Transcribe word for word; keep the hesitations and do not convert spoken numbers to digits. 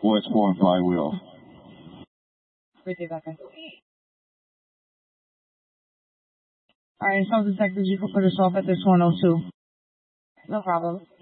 Voice four and flywheel. Repeat that, guys. Alright, so detective, you can put us off at this one oh two. No problem.